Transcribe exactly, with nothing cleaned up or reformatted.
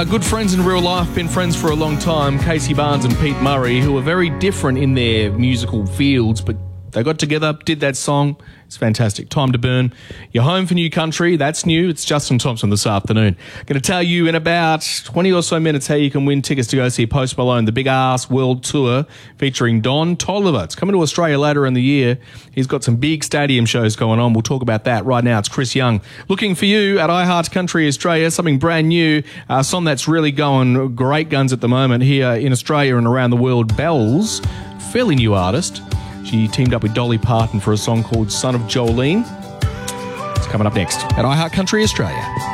uh, good friends in real life, been friends for a long time, Casey Barnes and Pete Murray, who are very different in their musical fields, but they got together, did that song. It's fantastic. Time to Burn. You're home for New Country. That's new. It's Justin Thompson this afternoon. Going to tell you in about twenty or so minutes how you can win tickets to go see Post Malone, the Big Ass World Tour featuring Don Toliver. It's coming to Australia later in the year. He's got some big stadium shows going on. We'll talk about that right now. It's Chris Young. Looking for you at iHeart Country Australia, something brand new, a song that's really going great guns at the moment here in Australia and around the world. Bells, fairly new artist. She teamed up with Dolly Parton for a song called Son of Jolene. It's coming up next at iHeart Country Australia.